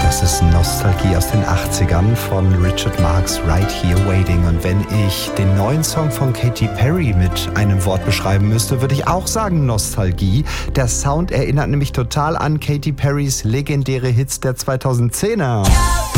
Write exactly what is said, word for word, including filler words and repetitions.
Das ist Nostalgie aus den achtzigern von Richard Marx, Right Here Waiting. Und wenn ich den neuen Song von Katy Perry mit einem Wort beschreiben müsste, würde ich auch sagen Nostalgie. Der Sound erinnert nämlich total an Katy Perrys legendäre Hits der zweitausendzehner.